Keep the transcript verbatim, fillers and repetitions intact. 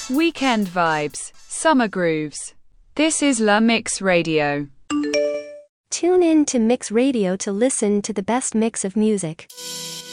Weekend vibes, summer grooves. This is La Mix Radio. Tune in to Mix Radio to listen to the best mix of music.